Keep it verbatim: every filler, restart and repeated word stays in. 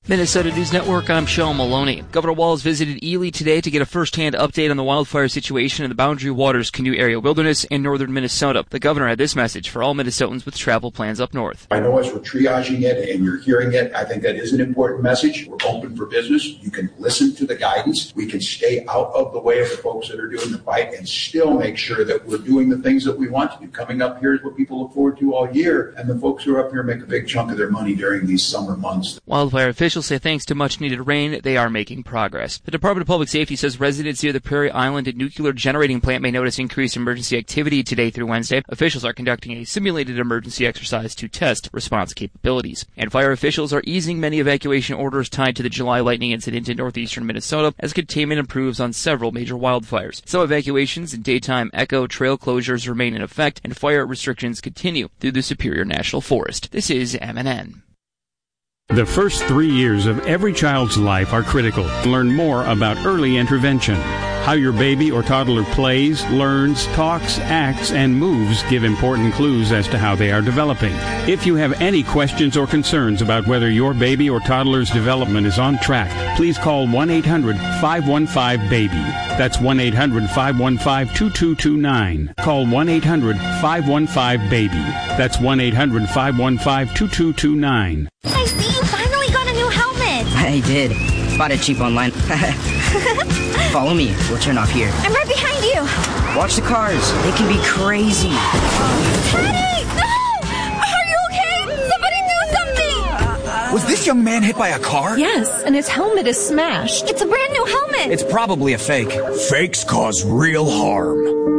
Minnesota News Network, I'm Sean Maloney. Governor Walz visited Ely today to get a first-hand update on the wildfire situation in the Boundary Waters Canoe Area Wilderness in northern Minnesota. The governor had this message for all Minnesotans with travel plans up north. I know as we're triaging it and you're hearing it, I think that is an important message. We're open for business. You can listen to the guidance. We can stay out of the way of the folks that are doing the fight and still make sure that we're doing the things that we want to do. Coming up here is what people look forward to all year, and the folks who are up here make a big chunk of their money during these summer months. Wildfire officials say thanks to much-needed rain, they are making progress. The Department of Public Safety says residents near the Prairie Island nuclear generating plant may notice increased emergency activity today through Wednesday. Officials are conducting a simulated emergency exercise to test response capabilities. And fire officials are easing many evacuation orders tied to the July lightning incident in northeastern Minnesota as containment improves on several major wildfires. Some evacuations and daytime echo trail closures remain in effect, and fire restrictions continue through the Superior National Forest. This is M N N. The first three years of every child's life are critical. Learn more about early intervention. How your baby or toddler plays, learns, talks, acts, and moves give important clues as to how they are developing. If you have any questions or concerns about whether your baby or toddler's development is on track, please call one eight hundred five one five baby. That's one eight hundred five one five two two two nine. Call one eight hundred five one five baby. That's one eight hundred five one five two two two nine. I see you finally got a new helmet. I did. Bought it cheap online. Follow me. We'll turn off here. I'm right behind you. Watch the cars. They can be crazy. Teddy! No! Are you okay? Somebody do something! Was this young man hit by a car? Yes, and his helmet is smashed. It's a brand new helmet. It's probably a fake. Fakes cause real harm.